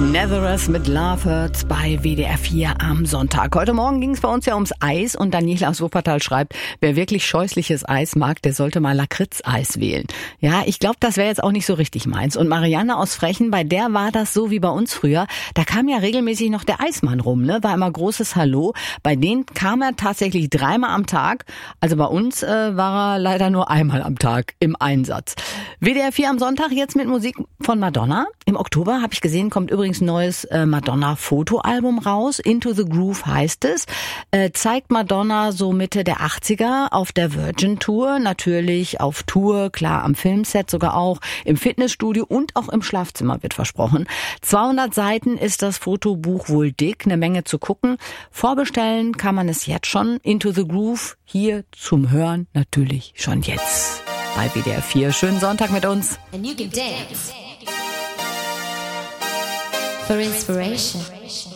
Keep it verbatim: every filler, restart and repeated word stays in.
Netherers mit Love Hurts bei W D R vier am Sonntag. Heute Morgen ging es bei uns ja ums Eis und Daniela aus Wuppertal schreibt, wer wirklich scheußliches Eis mag, der sollte mal Lakritz-Eis wählen. Ja, ich glaube, das wäre jetzt auch nicht so richtig meins. Und Marianne aus Frechen, bei der war das so wie bei uns früher. Da kam ja regelmäßig noch der Eismann rum, ne? War immer großes Hallo. Bei denen kam er tatsächlich dreimal am Tag. Also bei uns äh, war er leider nur einmal am Tag im Einsatz. W D R vier am Sonntag jetzt mit Musik von Madonna. Im Oktober, habe ich gesehen, kommt übrigens ein neues äh, Madonna-Fotoalbum raus. Into the Groove heißt es. Äh, zeigt Madonna so Mitte der achtziger auf der Virgin-Tour. Natürlich auf Tour, klar am Filmset sogar auch, im Fitnessstudio und auch im Schlafzimmer wird versprochen. zweihundert Seiten ist das Fotobuch wohl dick, eine Menge zu gucken. Vorbestellen kann man es jetzt schon. Into the Groove hier zum Hören natürlich schon jetzt bei W D R vier. Schönen Sonntag mit uns. And you can dance for inspiration.